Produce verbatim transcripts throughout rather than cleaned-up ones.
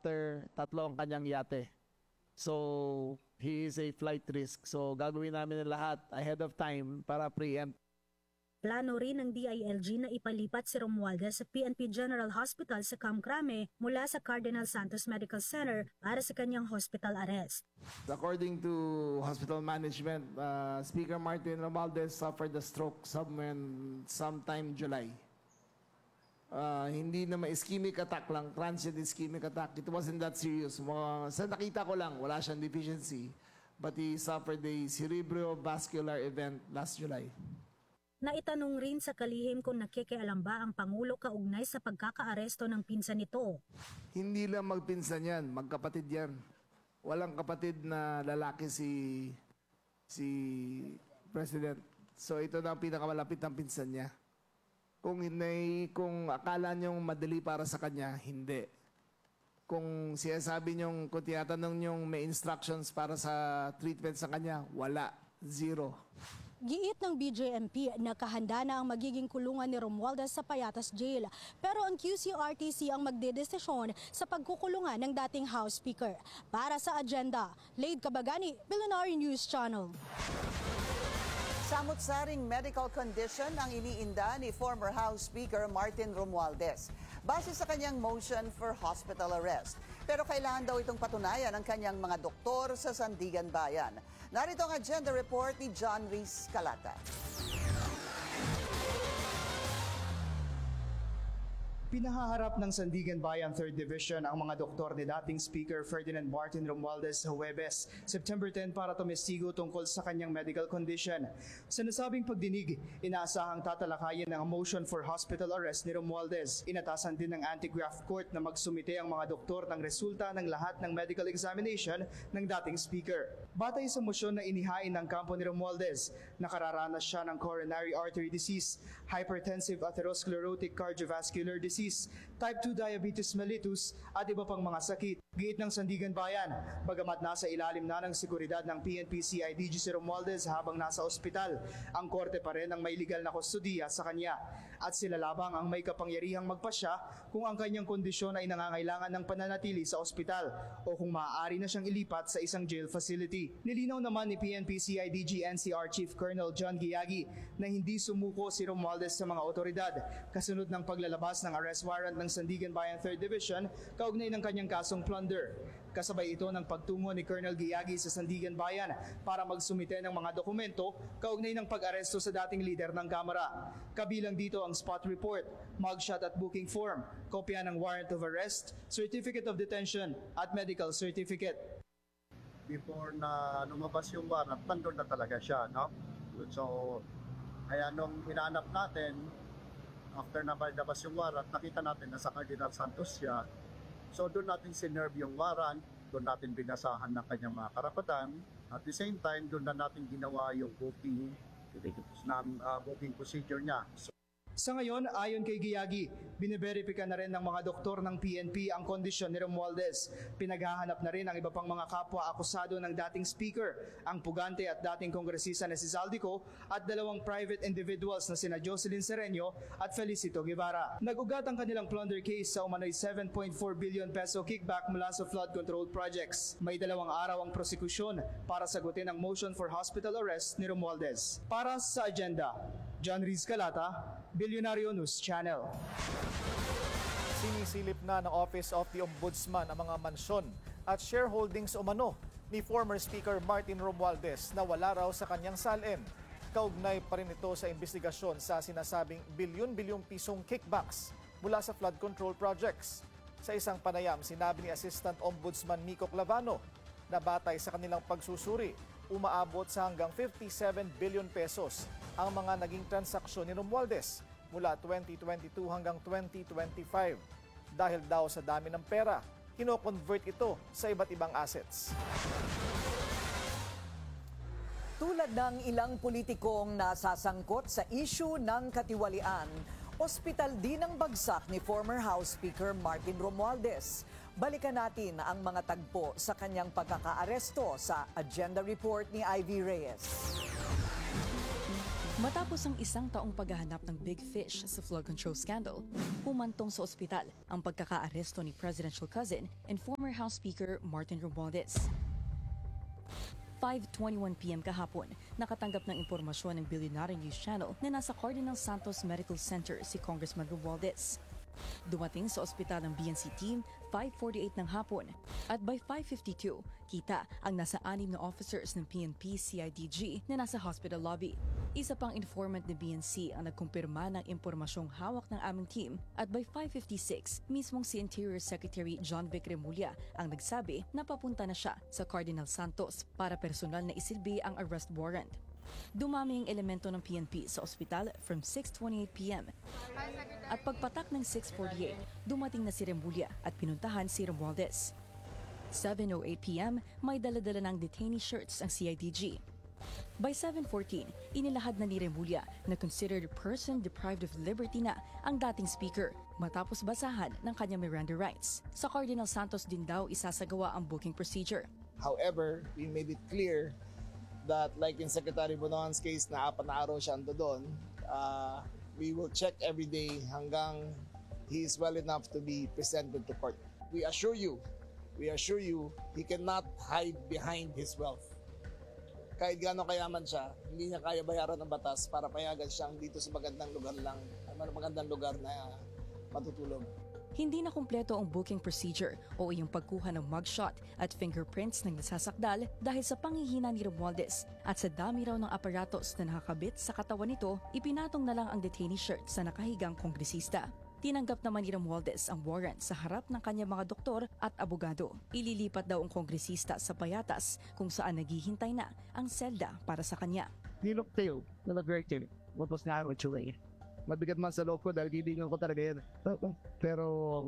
charter, tatlo ang kanyang yate. So, he is a flight risk. So, gagawin namin ang lahat ahead of time para preempt. Plano rin ng D I L G na ipalipat si Romualdez sa P N P General Hospital sa Camcrame mula sa Cardinal Santos Medical Center para sa kanyang hospital arrest. According to hospital management, uh, Speaker Martin Romualdez suffered a stroke somewhere sometime July. Uh, hindi naman ischemic attack lang, transient ischemic attack. It wasn't that serious. Mga, sa nakita ko lang, wala siyang deficiency. But he suffered a cerebrovascular event last July. Naitanong rin sa kalihim kung nakikialam ba ang Pangulo kaugnay sa pagkakaaresto ng pinsan nito. Hindi lang magpinsan yan, magkapatid yan. Walang kapatid na lalaki si si President. So ito na ang pinakamalapit ng pinsan niya. Kung hindi, kung akala niyong madali para sa kanya, hindi. Kung sinasabi niyong, kung tinatanong niyong may instructions para sa treatment sa kanya, wala, zero. Giit ng B J M P na kahanda na ang magiging kulungan ni Romualdez sa Payatas Jail. Pero ang Q C R T C ang magdedesisyon sa pagkukulungan ng dating House Speaker. Para sa agenda, Laid Kabagani, Billionaire News Channel. Samut-saring medical condition ang iniinda ni former House Speaker Martin Romualdez base sa kanyang motion for hospital arrest. Pero kailangan daw itong patunayan ng kanyang mga doktor sa Sandigan Bayan. Narito ang agenda report ni John Reese Calata. Pinahaharap ng Sandigan Bayan third Division ang mga doktor ni dating Speaker Ferdinand Martin Romualdez sa Huwebes, September tenth para tumestigo tungkol sa kanyang medical condition. Sa nasabing pagdinig, inaasahang tatalakayin ang motion for hospital arrest ni Romualdez. Inatasan din ng Anti-Graft Court na magsumite ang mga doktor ng resulta ng lahat ng medical examination ng dating Speaker. Batay sa motion na inihain ng kampo ni Romualdez, nakararanas siya ng coronary artery disease, hypertensive atherosclerotic cardiovascular disease, type two diabetes mellitus at iba pang mga sakit. Giit ng Sandigan Bayan, bagamat nasa ilalim na ng seguridad ng P N P C I D G si Romualdez habang nasa ospital, ang korte pa rin ang may legal na kustodiya sa kanya at sila labang ang may kapangyarihang magpasya kung ang kanyang kondisyon ay nangangailangan ng pananatili sa ospital o kung maaari na siyang ilipat sa isang jail facility. Nilinaw naman ni P N P C I D G N C R Chief Colonel John Giagi na hindi sumuko si Romualdez sa mga otoridad kasunod ng paglalabas ng arrest warrant ng Sandigan Bayan third Division kaugnay ng kanyang kasong plunder. Kasabay ito ng pagtungo ni Colonel Giagi sa Sandigan Bayan para magsumite ng mga dokumento kaugnay ng pag-aresto sa dating leader ng Kamara. Kabilang dito ang spot report, mugshot at booking form, kopya ng warrant of arrest, certificate of detention at medical certificate. Before na lumabas yung warrant, nandun na talaga siya, no? So, kaya nung hinanap natin, after na malabas yung warrant, nakita natin na sa Cardinal Santos siya. So doon natin sinerve yung warrant, doon natin binasahan ng kanyang mga karapatan. At the same time, doon na natin ginawa yung booking, ng, uh, booking procedure niya. So, sa ngayon, ayon kay Giagi, biniberipika na rin ng mga doktor ng P N P ang kondisyon ni Romualdez. Pinaghahanap na rin ang iba pang mga kapwa akusado ng dating speaker, ang pugante at dating kongresista na si Zaldico at dalawang private individuals na sina Jocelyn Sereño at Felicito Guevara. Nag-ugat ang kanilang plunder case sa umano'y seven point four billion peso kickback mula sa flood control projects. May dalawang araw ang prosekusyon para sagutin ang motion for hospital arrest ni Romualdez. Para sa agenda, John Reese Calata, Billionaire News Channel. Sinisilip na ng Office of the Ombudsman ang mga mansyon at shareholdings umano ni former Speaker Martin Romualdez na wala raw sa kanyang salin. Kaugnay pa rin ito sa investigasyon sa sinasabing bilyon-bilyong pisong kickbacks mula sa flood control projects. Sa isang panayam, sinabi ni Assistant Ombudsman Miko Clavano na batay sa kanilang pagsusuri, umaabot sa hanggang fifty-seven billion pesos ang mga naging transaksyon ni Romualdez mula twenty twenty-two hanggang twenty twenty-five. Dahil daw sa dami ng pera, kino-convert ito sa iba't ibang assets. Tulad ng ilang politikong nasasangkot sa issue ng katiwalian, ospital din ang bagsak ni former House Speaker Martin Romualdez. Balikan natin ang mga tagpo sa kanyang pagkakaaresto sa agenda report ni Ivy Reyes. Matapos ang isang taong paghahanap ng big fish sa flood control scandal, humantong sa ospital ang pagkakaaresto ni presidential cousin and former House Speaker Martin Romualdez. five twenty-one p m kahapon, nakatanggap ng impormasyon ng Billionaire News Channel na nasa Cardinal Santos Medical Center si Congressman Romualdez. Dumating sa ospital ng B N C team five forty-eight ng hapon at by five fifty-two, kita ang nasa anim na officers ng P N P C I D G na nasa hospital lobby. Isa pang informant ng B N C ang nagkumpirma ng impormasyong hawak ng aming team at by five fifty-six, mismong si Interior Secretary John Vic Remulla ang nagsabi na papunta na siya sa Cardinal Santos para personal na isilbi ang arrest warrant. Dumami ang elemento ng P N P sa ospital from six twenty-eight p m At pagpatak ng six forty-eight, dumating na si Remulla at pinuntahan si Romualdez. seven oh eight p m, may daladala ng detainee shirts ang C I D G. By seven fourteen, inilahad na ni Remulla na considered person deprived of liberty na ang dating speaker matapos basahan ng kanyang Miranda rights. Sa Cardinal Santos din daw isasagawa ang booking procedure. However, we made it clear that like in Secretary Bonoan's case na apat na araw siya ando doon, uh, we will check every day hanggang he is well enough to be presented to court. We assure you, we assure you, he cannot hide behind his wealth. Kahit gaano kayaman siya, hindi niya kaya bayaran ng batas para payagan siyang dito sa magandang lugar lang, magandang lugar na matutulog. Hindi na kumpleto ang booking procedure o iyong pagkuha ng mugshot at fingerprints ng nasasakdal dahil sa panghihina ni Romualdez at sa dami raw ng aparatos na nakakabit sa katawan nito, ipinatong na lang ang detainee shirt sa nakahigang kongresista. Tinanggap naman ni Romualdez ang warrant sa harap ng kanyang mga doktor at abogado. Ililipat daw ang kongresista sa Payatas kung saan naghihintay na ang selda para sa kanya. Nilok tayo na nag-directive. What was nga actually? Mabigat man sa loob ko dahil kaibigan ko talaga yun. Pero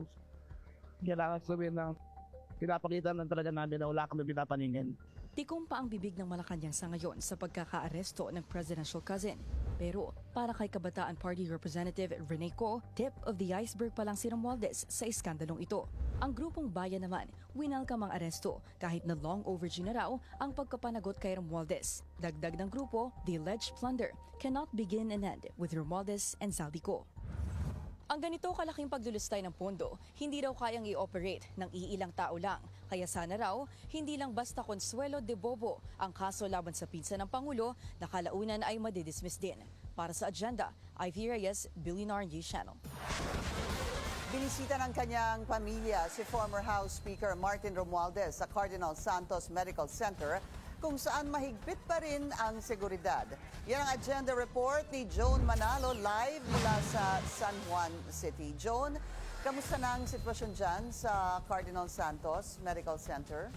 kailangan sabihin na pinapakita lang talaga namin na wala kami pinapaningin. Tikom pa ang bibig ng Malacanang sa ngayon sa pagkakaaresto ng presidential cousin. Pero para kay Kabataan Party Representative Rene Co, tip of the iceberg pa lang si Romualdez sa iskandalong ito. Ang grupong bayan naman, winelcome ang aresto kahit na long overdue na raw ang pagkapanagot kay Romualdez. Dagdag ng grupo, the alleged plunder cannot begin and end with Romualdez and Zaldico. Ang ganito kalaking paglulustay ng pondo, hindi raw kayang i-operate ng iilang tao lang. Kaya sana raw, hindi lang basta Consuelo de Bobo ang kaso laban sa pinsan ng Pangulo na kalaunan ay madidismiss din. Para sa agenda, Ivy Reyes, Billionaire News Channel. Binisita ng kanyang pamilya si former House Speaker Martin Romualdez sa Cardinal Santos Medical Center kung saan mahigpit pa rin ang seguridad. Yan ang agenda report ni Joan Manalo live mula sa San Juan City. Joan, kamusta na ang sitwasyon dyan sa Cardinal Santos Medical Center?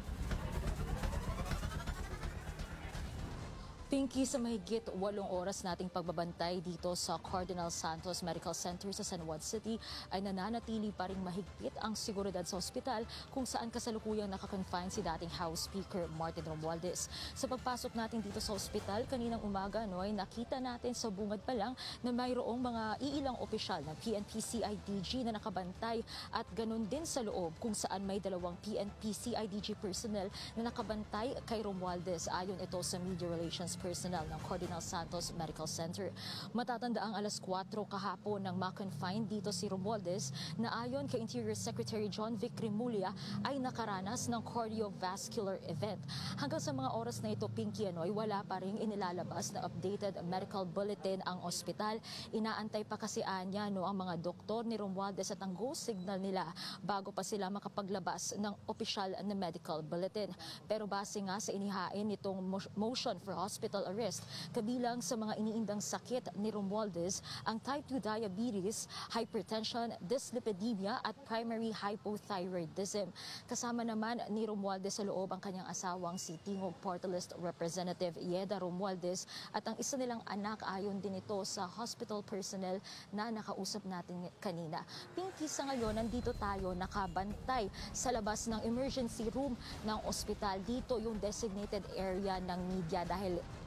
Pinky, sa mahigit walong oras nating pagbabantay dito sa Cardinal Santos Medical Center sa San Juan City ay nananatili pa rin mahigpit ang seguridad sa ospital kung saan kasalukuyang nakakonfine si dating House Speaker Martin Romualdez. Sa pagpasok natin dito sa ospital kaninang umaga no, ay nakita natin sa bungad pa lang na mayroong mga iilang opisyal ng P N P C I D G na nakabantay at ganun din sa loob kung saan may dalawang P N P C I D G personnel na nakabantay kay Romualdez ayon ito sa Media Relations personnel ng Cardinal Santos Medical Center. Matatanda ang alas kwatro kahapon nang ma-confine dito si Romualdez na ayon kay Interior Secretary John Vic Remulla ay nakaranas ng cardiovascular event. Hanggang sa mga oras na ito, Pinky, ano, ay wala pa rin inilalabas na updated medical bulletin ang ospital. Inaantay pa kasi anya no, ang mga doktor ni Romualdez at ang go signal nila bago pa sila makapaglabas ng opisyal na medical bulletin. Pero base nga sa inihain nitong motion for hospital arrest, kabilang sa mga iniindang sakit ni Romualdez ang type two diabetes, hypertension, dyslipidemia at primary hypothyroidism. Kasama naman ni Romualdez sa loob ang kanyang asawang si Tingog Party List Representative Yeda Romualdez at ang isa nilang anak ayon din ito sa hospital personnel na nakausap natin kanina. Pinky, sa ngayon nandito tayo nakabantay sa labas ng emergency room ng ospital. Dito yung designated area ng media dahil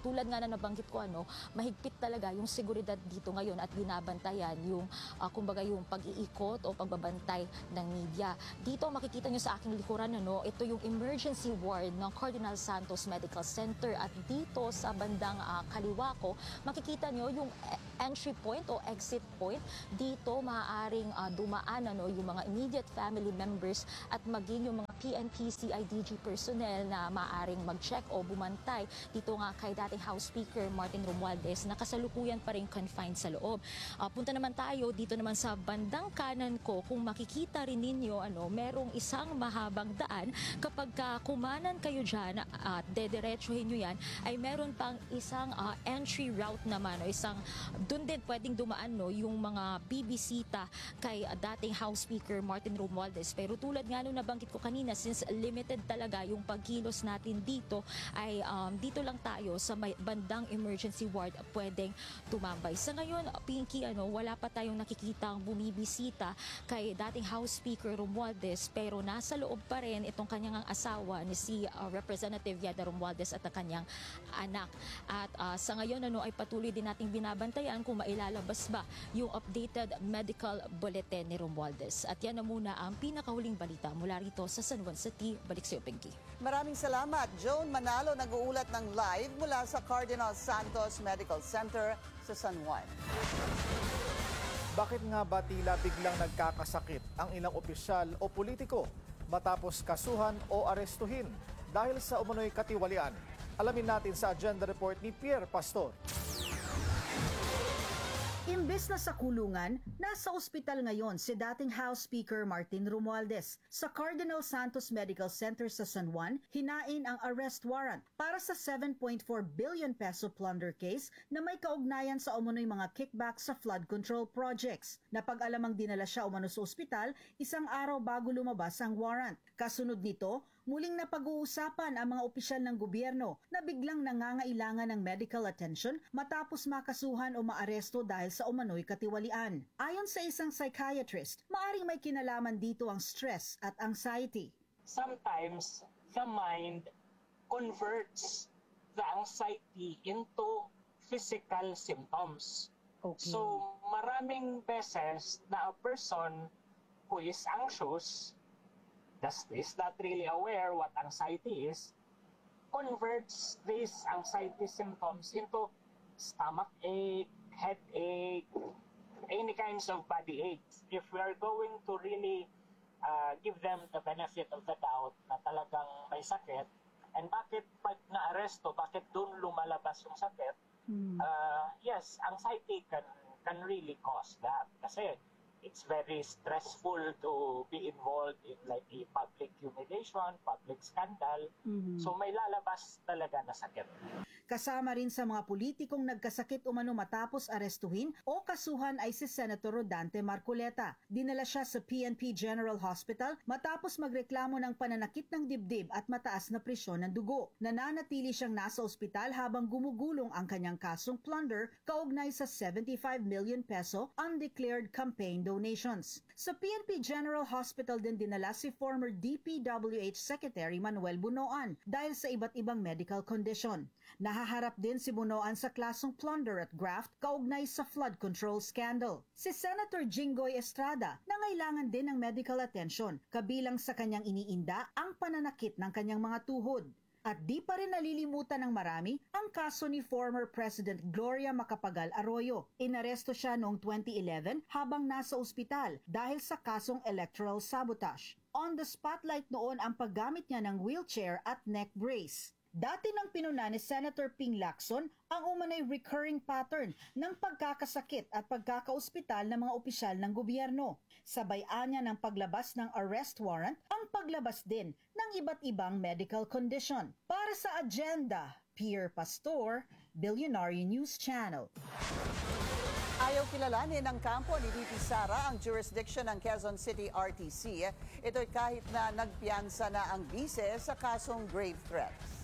tulad nga na nabanggit ko, ano, mahigpit talaga yung seguridad dito ngayon at binabantayan yung, uh, kumbaga yung pag-iikot o pagbabantay ng media. Dito makikita nyo sa aking likuran, ano, ito yung emergency ward ng Cardinal Santos Medical Center at dito sa bandang uh, kaliwa ko, makikita nyo yung entry point o exit point. Dito maaaring uh, dumaan ano, yung mga immediate family members at maging yung mga P N P C I D G personnel na maaaring mag-check o bumantay dito nga kay dating House Speaker Martin Romualdez na kasalukuyan pa rin confined sa loob. Uh, punta naman tayo dito naman sa bandang kanan ko. Kung makikita rin ninyo, ano, merong isang mahabang daan. Kapag uh, kumanan kayo dyan at uh, dediretsuhin nyo yan, ay meron pang isang uh, entry route naman o isang doon din pwedeng dumaan no, yung mga bibisita kay uh, dating House Speaker Martin Romualdez. Pero tulad nga nung nabanggit ko kanina, since limited talaga yung pagkilos natin dito, ay um, dito lang tayo sa may bandang emergency ward pwedeng tumambay. Sa ngayon, Pinky, ano, wala pa tayong nakikitang bumibisita kay dating House Speaker Romualdez, pero nasa loob pa rin itong kanyang asawa ni si uh, Representative Yada Romualdez at ang kanyang anak. At uh, sa ngayon ano, ay patuloy din nating binabantayan kung mailalabas ba yung updated medical bulletin ni Romualdez. At yan na muna ang pinakahuling balita mula rito sa San Juan City. Balik sa iyo, Pinky. Maraming salamat. Joan Manalo nag-uulat ng live mula sa Cardinal Santos Medical Center sa San Juan. Bakit nga ba tila biglang nagkakasakit ang ilang opisyal o politiko matapos kasuhan o arestuhin dahil sa umano'y katiwalian? Alamin natin sa agenda report ni Pierre Pastor. Imbes na sa kulungan, nasa ospital ngayon si dating House Speaker Martin Romualdez. Sa Cardinal Santos Medical Center sa San Juan, hinain ang arrest warrant para sa seven point four billion peso plunder case na may kaugnayan sa umano'y mga kickback sa flood control projects. Napag-alamang dinala siya umano sa ospital isang araw bago lumabas ang warrant. Kasunod nito, muling napag-uusapan ang mga opisyal ng gobyerno na biglang nangangailangan ng medical attention matapos makasuhan o maaresto dahil sa umano'y katiwalian. Ayon sa isang psychiatrist, maaring may kinalaman dito ang stress at anxiety. Sometimes the mind converts the anxiety into physical symptoms. Okay. So maraming beses na a person who is anxious, Thus, is not really aware what anxiety is, converts these anxiety symptoms into stomach ache, headache, any kinds of body aches. If we are going to really uh, give them the benefit of the doubt na talagang may sakit, and bakit pag na-aresto, bakit dun lumalabas yung sakit, hmm. uh, yes, anxiety can, can really cause that. Kasi it's very stressful to be involved in like a public humiliation, public scandal. Mm-hmm. So may lalabas talaga na sakit. Kasama rin sa mga politikong nagkasakit umano matapos arestuhin o kasuhan ay si Senator Rodante Marcoleta. Dinala siya sa P N P General Hospital matapos magreklamo ng pananakit ng dibdib at mataas na presyon ng dugo. Nananatili siyang nasa ospital habang gumugulong ang kanyang kasong plunder kaugnay sa seventy-five million peso undeclared campaign donations. Sa P N P General Hospital din dinala si former D P W H Secretary Manuel Bunoan dahil sa iba't ibang medical condition. Nahaharap din si Bunoan sa klasong plunder at graft kaugnay sa flood control scandal. Si Senator Jinggoy Estrada nangailangan din ng medical attention, kabilang sa kanyang iniinda ang pananakit ng kanyang mga tuhod. At di pa rin nalilimutan ng marami ang kaso ni former President Gloria Macapagal Arroyo. Inaresto siya noong twenty eleven habang nasa ospital dahil sa kasong electoral sabotage. On the spotlight noon ang paggamit niya ng wheelchair at neck brace. Dati nang pinuna ni Senator Ping Lacson ang umano'y recurring pattern ng pagkakasakit at pagkakaospital ng mga opisyal ng gobyerno. Sabay-an niya ng paglabas ng arrest warrant ang paglabas din ng iba't ibang medical condition. Para sa agenda, Pierre Pastor, Billionaire News Channel. Ayaw kilalanin ng kampo ni V P Sara ang jurisdiction ng Quezon City R T C. Ito'y kahit na nagpiyansa na ang bise sa kasong grave threats.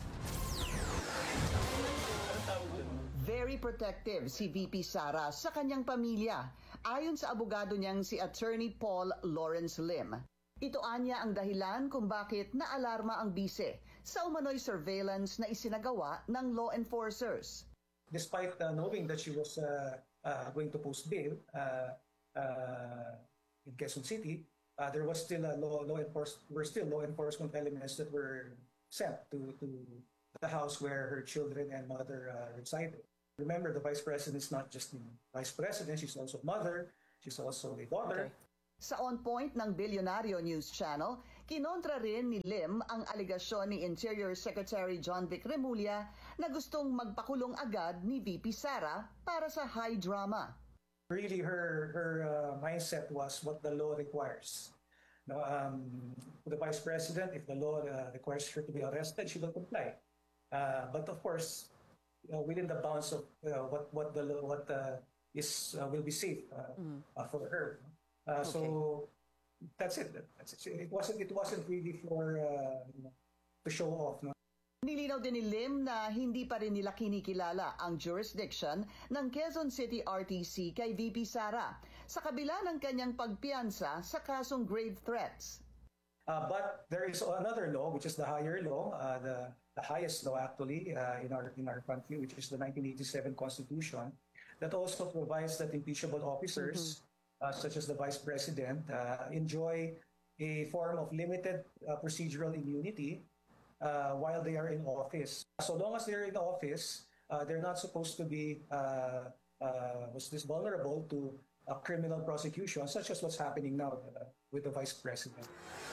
Very protective si V P Sara sa kanyang pamilya, ayon sa abogado niyang si Attorney Paul Lawrence Lim. Ito anya ang dahilan kung bakit naalarma ang bise sa umano'y surveillance na isinagawa ng law enforcers. Despite uh, knowing that she was uh, uh, going to post bail uh, uh, in Quezon City, uh, there was still a law, law enforcement, were still law enforcement elements that were sent to, to the house where her children and mother uh, resided. Remember, the vice president is not just the vice president, she's also mother, she's also a daughter. Okay. Sa On Point ng Bilyonaryo News Channel, kinontra rin ni Lim ang aligasyon ni Interior Secretary John Vic Remulla na gustong magpakulong agad ni V P Sara para sa high drama. Really, her her uh, mindset was what the law requires. No, um, the vice president, if the law uh, requires her to be arrested, she will comply. Uh, but of course, you know, within the bounds of uh, what what the what uh, is uh, will be safe uh, mm. uh, for her. Uh, okay. So that's it. That's it. It wasn't. It wasn't really for uh, you know, to show off. No? Nilinaw din ni Lim na hindi pa rin nila kinikilala ang jurisdiction ng Quezon City R T C kay V P Sara sa kabila ng kanyang pagpiyansa sa kasong grave threats. Uh, but there is another law, which is the higher law, uh, the the highest law actually uh, in our in our country, which is the nineteen eighty-seven Constitution, that also provides that impeachable officers. Mm-hmm. Uh, such as the Vice President, uh, enjoy a form of limited uh, procedural immunity uh, while they are in office. So long as they're in office, uh, they're not supposed to be uh, uh, was this vulnerable to a criminal prosecution, such as what's happening now uh, with the Vice President.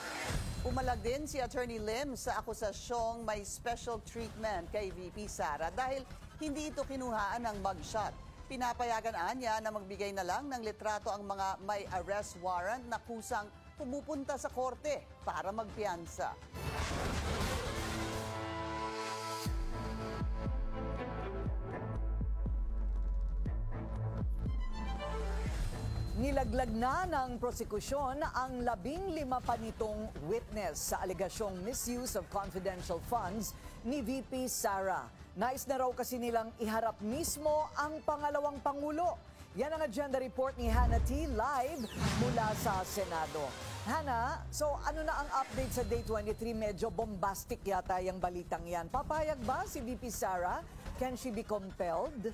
Umalag din si Attorney Lim sa akusasyong may special treatment kay V P Sara dahil hindi ito kinuhaan ng mugshot. Pinapayagan niya na magbigay na lang ng litrato ang mga may arrest warrant na kusang pumupunta sa korte para magpiyansa. Nilaglag na ng prosekusyon ang labing lima pa nitong witness sa alegasyong misuse of confidential funds ni V P Sara. Nais na raw kasi nilang iharap mismo ang pangalawang Pangulo. Yan ang agenda report ni Hannah T. live mula sa Senado. Hannah, so ano na ang update sa Day twenty-three? Medyo bombastic yata yung balitang yan. Papayag ba si V P Sara? Can she be compelled?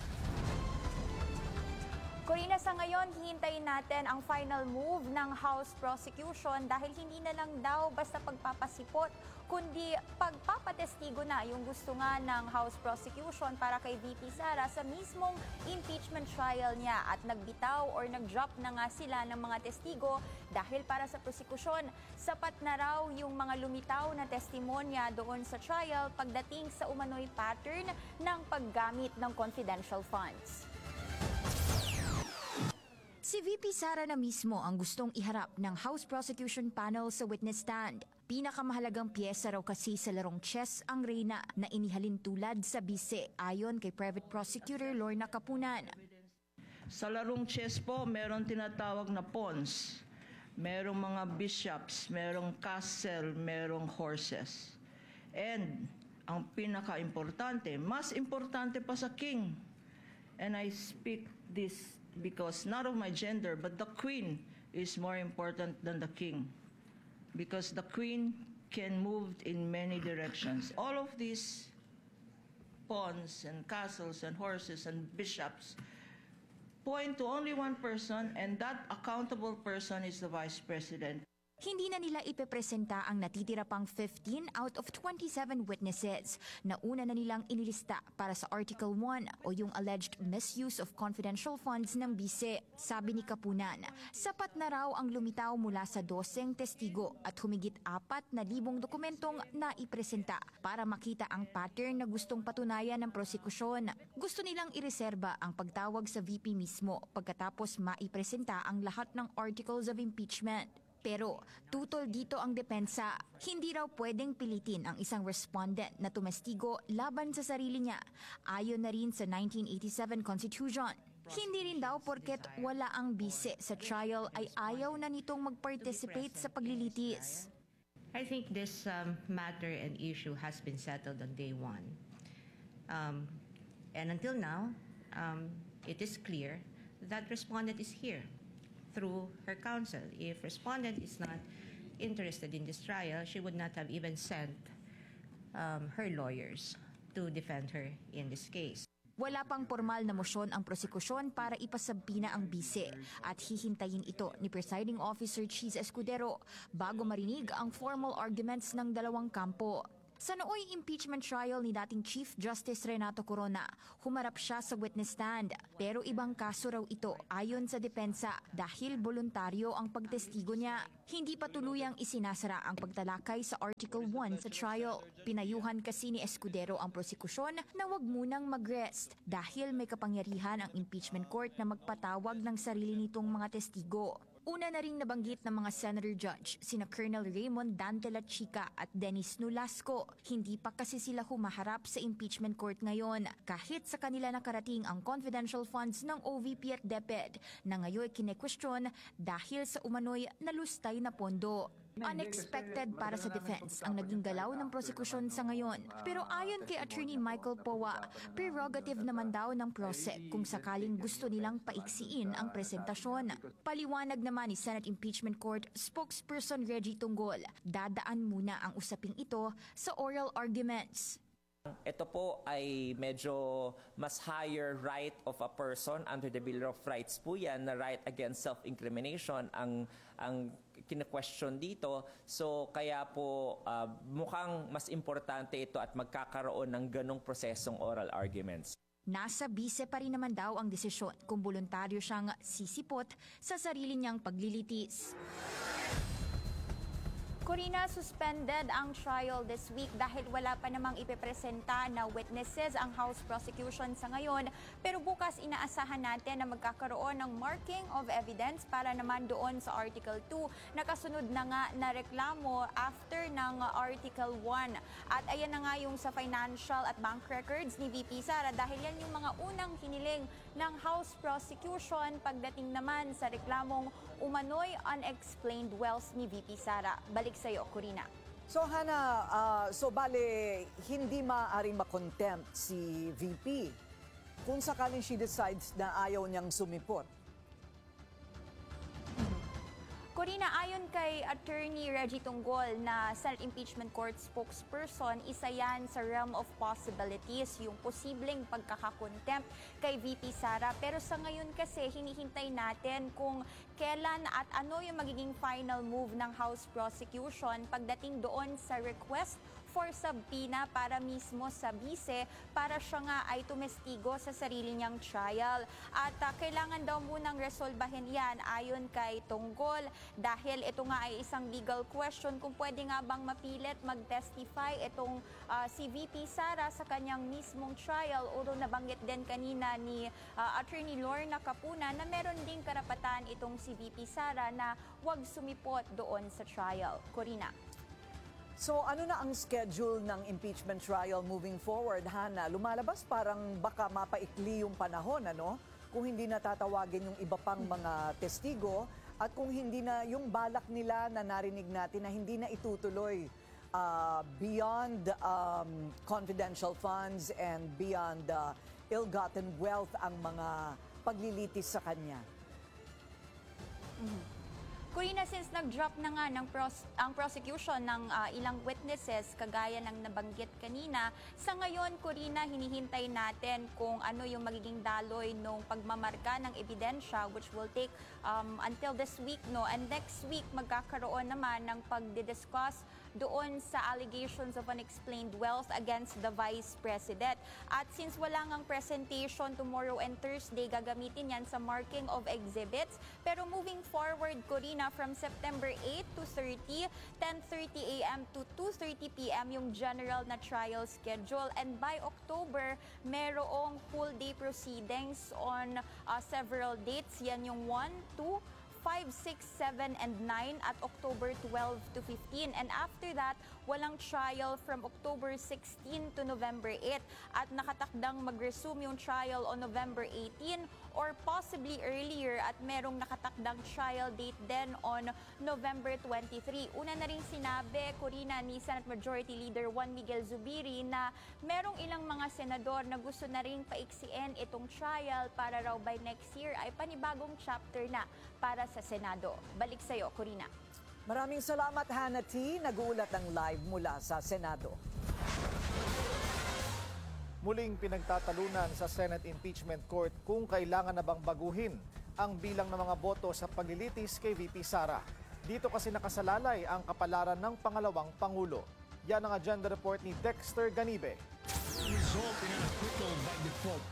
Corina, sa ngayon, hihintayin natin ang final move ng House Prosecution dahil hindi na lang daw basta pagpapasipot, kundi pagpapatestigo na yung gusto nga ng House Prosecution para kay V P Sara sa mismong impeachment trial niya. At nagbitaw or nag-drop na nga sila ng mga testigo dahil para sa prosekusyon, sapat na raw yung mga lumitaw na testimonya doon sa trial pagdating sa umano'y pattern ng paggamit ng confidential funds. Si V P Sara na mismo ang gustong iharap ng House Prosecution Panel sa witness stand. Pinakamahalagang piyesa raw kasi sa larong chess ang reyna na inihalin tulad sa bise ayon kay Private Prosecutor Lorna Capunan. Sa larong chess po, meron tinatawag na pawns, merong mga bishops, merong castle, merong horses. And ang pinaka-importante, mas importante pa sa king. And I speak this because not of my gender, but the queen is more important than the king. Because the queen can move in many directions. All of these pawns and castles and horses and bishops point to only one person, and that accountable person is the Vice President. Hindi na nila ipepresenta ang natitira pang fifteen out of twenty-seven witnesses na una na nilang inilista para sa Article one o yung alleged misuse of confidential funds ng bise. Sabi ni Capunan, sapat na raw ang lumitaw mula sa doseng testigo at humigit apat na libong dokumentong naipresenta para makita ang pattern na gustong patunayan ng prosekusyon. Gusto nilang ireserba ang pagtawag sa V P mismo pagkatapos maipresenta ang lahat ng articles of impeachment. Pero tutol dito ang depensa, hindi raw pwedeng pilitin ang isang respondent na tumestigo laban sa sarili niya, ayon na rin sa nineteen eighty-seven Constitution. Hindi rin daw porket wala ang bise sa trial ay ayaw na nitong mag-participate sa paglilitis. I think this um, matter and issue has been settled on day one. Um, and until now, um, it is clear that respondent is here through her counsel. If respondent is not interested in this trial, she would not have even sent um, her lawyers to defend her in this case. Wala pang formal na mosyon ang prosekusyon para ipasabpina ang bise at hihintayin ito ni Presiding Officer Cheese Escudero bago marinig ang formal arguments ng dalawang kampo. Sa nooy impeachment trial ni dating Chief Justice Renato Corona, humarap siya sa witness stand. Pero ibang kaso raw ito ayon sa depensa dahil voluntaryo ang pagtestigo niya. Hindi pa tuluyang isinasara ang pagtalakay sa Article one sa trial. Pinayuhan kasi ni Escudero ang prosekusyon na wag munang mag-rest dahil may kapangyarihan ang impeachment court na magpatawag ng sarili nitong mga testigo. Una na ring nabanggit ng mga Senator Judge, sina Colonel Raymond Dante La Chica at Dennis Nolasco. Hindi pa kasi sila humaharap sa impeachment court ngayon kahit sa kanila nakarating ang confidential funds ng O V P at DepEd na ngayon kine-question dahil sa umano'y nalustay na pondo. Unexpected para sa defense ang naging galaw ng prosekusyon sa ngayon. Pero ayon kay Attorney Michael Powa, prerogative naman daw ng prosec kung sakaling gusto nilang paiksiin ang presentasyon. Paliwanag naman ni Senate Impeachment Court spokesperson Reggie Tunggol, dadaan muna ang usaping ito sa oral arguments. Ito po ay medyo mas higher right of a person under the Bill of Rights po yan, na right against self-incrimination ang ang kine-question dito. So kaya po uh, mukhang mas importante ito at magkakaroon ng ganong prosesong oral arguments. Nasa bise pa rin naman daw ang desisyon kung voluntaryo siyang sisipot sa sarili niyang paglilitis. Corina, suspended ang trial this week dahil wala pa namang ipipresenta na witnesses ang House prosecution sa ngayon. Pero bukas inaasahan natin na magkakaroon ng marking of evidence para naman doon sa Article two. Nakasunod na nga na reklamo after ng Article one. At ayan na nga yung sa financial at bank records ni V P Sara dahil yan yung mga unang hiniling ng House prosecution pagdating naman sa reklamong umano'y unexplained wealth ni V P Sara. Balik sa iyo, Corina. So Hana, uh, so bale, hindi maaaring makontempt si V P kung sakaling she decides na ayaw niyang sumipot. Corina, ayon kay Attorney Reggie Tunggol na Senate Impeachment Court spokesperson, isa yan sa realm of possibilities, yung posibleng pagkakakontempt kay V P Sara. Pero sa ngayon kasi, hinihintay natin kung kailan at ano yung magiging final move ng House prosecution pagdating doon sa request for subpoena para mismo sa bise para siya nga ay tumestigo sa sarili niyang trial. At uh, kailangan daw munang resolbahin yan ayon kay Tunggol dahil ito nga ay isang legal question kung pwede nga bang mapilit mag-testify itong uh, si V P Sara sa kanyang mismong trial. Although nabanggit din kanina ni uh, Attorney Lorna Capuna na meron ding karapatan itong si V P Sara na wag sumipot doon sa trial. Corina. So ano na ang schedule ng impeachment trial moving forward, Hana? Lumalabas parang baka mapaikli yung panahon, ano? Kung hindi na tatawagin yung iba pang mga testigo at kung hindi na yung balak nila na narinig natin na hindi na itutuloy uh, beyond um, confidential funds and beyond uh, ill-gotten wealth ang mga paglilitis sa kanya. Mm-hmm. Corina, since nag-drop na nga ng pros- ang prosecution ng uh, ilang witnesses, kagaya ng nabanggit kanina, sa ngayon, Corina, hinihintay natin kung ano yung magiging daloy ng pagmamarka ng ebidensya, which will take um, until this week, no? And next week, magkakaroon naman ng pagdidiscuss doon sa allegations of unexplained wealth against the Vice President. At since wala ngang presentation tomorrow and Thursday, gagamitin yan sa marking of exhibits. Pero moving forward, Corina, from September eighth to thirty, ten thirty a m to two thirty p m yung general na trial schedule. And by October, merong full day proceedings on uh, several dates. Yan yung one, two, five, six, seven, and nine at October twelve to fifteen. And after that, walang trial from October sixteen to November eighth. At nakatakdang mag-resume yung trial on November eighteen or possibly earlier at merong nakatakdang trial date din on November twenty-three. Una na rin sinabi, Corina, ni Senate Majority Leader Juan Miguel Zubiri na merong ilang mga senador na gusto na rin paiksiin itong trial para raw by next year ay panibagong chapter na para sa Senado. Balik sa'yo, Corina. Maraming salamat, Hannah T. Nag-uulat ng live mula sa Senado. Muling pinagtatalunan sa Senate Impeachment Court kung kailangan na bang baguhin ang bilang ng mga boto sa paglilitis kay V P Sara. Dito kasi nakasalalay ang kapalaran ng pangalawang Pangulo. Yan ang agenda report ni Dexter Ganibe. Result in an acquittal by default.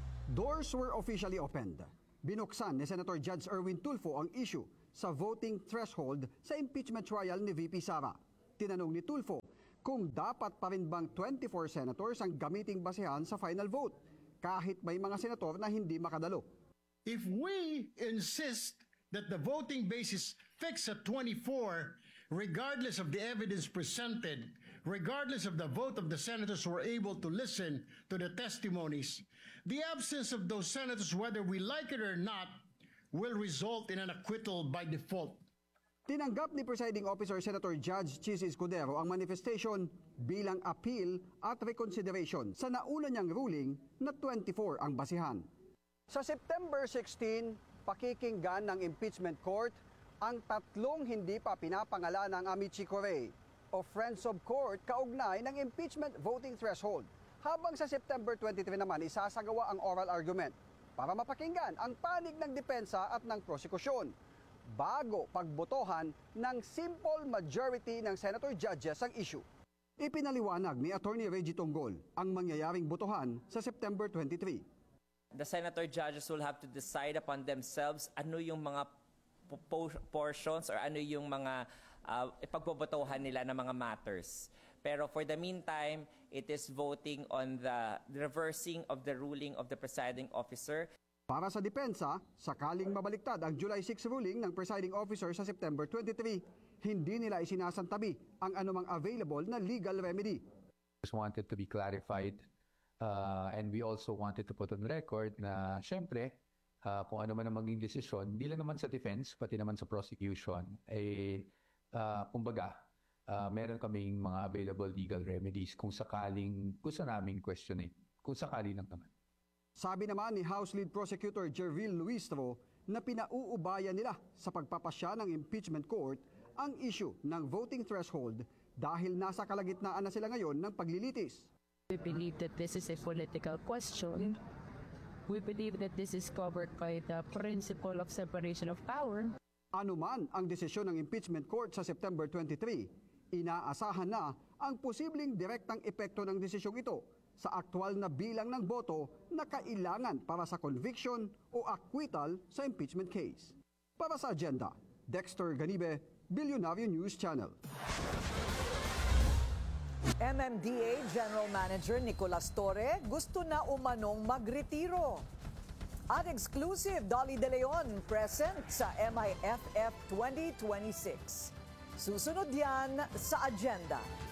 Doors were officially opened. Binuksan ni Senator Judge Erwin Tulfo ang issue sa voting threshold sa impeachment trial ni V P Sara. Tinanong ni Tulfo kung dapat pa rin bang twenty-four senators ang gamiting basehan sa final vote kahit may mga senator na hindi makadalo. If we insist that the voting basis fixed at twenty-four, regardless of the evidence presented, regardless of the vote of the senators who were able to listen to the testimonies, the absence of those senators, whether we like it or not, will result in an acquittal by default. Tinanggap ni Presiding Officer Senator Judge Chis Escudero ang manifestation bilang appeal at reconsideration sa nauna niyang ruling na twenty-four ang basihan. Sa September sixteen, pakikinggan ng impeachment court ang tatlong hindi pa pinapangalan ng Amici Curiae o Friends of Court kaugnay ng impeachment voting threshold. Habang sa September twenty-three naman isasagawa ang oral argument para mapakinggan ang panig ng depensa at ng prosekusyon bago pagbotohan ng simple majority ng senator judges ang issue. Ipinaliwanag ni Attorney Reggie Tonggol ang mangyayaring botohan sa September twenty-three. The senator judges will have to decide upon themselves ano yung mga po- portions or ano yung mga uh, ipagbobotohan nila ng mga matters. Pero for the meantime, it is voting on the reversing of the ruling of the presiding officer. Para sa depensa, sakaling mabaliktad ang July sixth ruling ng presiding officer sa September twenty-three, hindi nila isinasantabi ang anumang available na legal remedy. Just wanted to be clarified uh, and we also wanted to put on record na syempre uh, kung ano man ang maging desisyon, hindi lang naman sa defense, pati naman sa prosecution, eh, uh, kumbaga, uh, meron kaming mga available legal remedies kung sakaling gusto namin questionin, kung sakali lang naman. Sabi naman ni House Lead Prosecutor Jervil Luistro na pinauubayan nila sa pagpapasya ng impeachment court ang issue ng voting threshold dahil nasa kalagitnaan na sila ngayon ng paglilitis. We believe that this is a political question. We believe that this is covered by the principle of separation of power. Anuman ang desisyon ng impeachment court sa September twenty-three, inaasahan na ang posibleng direktang epekto ng desisyong ito sa aktwal na bilang ng boto na kailangan para sa conviction o acquittal sa impeachment case. Para sa agenda, Dexter Ganibe, Billionario News Channel. M M D A General Manager Nicolas Torre gusto na umanong magretiro. At exclusive, Dolly De Leon present sa M I F F twenty twenty-six. Susunod yan sa agenda.